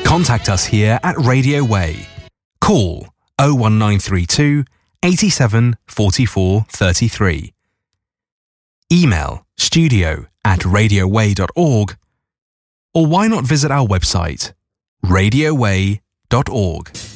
Contact us here at Radio Way. Call 01932 87 44 33. Email studio@radioway.org, or why not visit our website, radioway.org.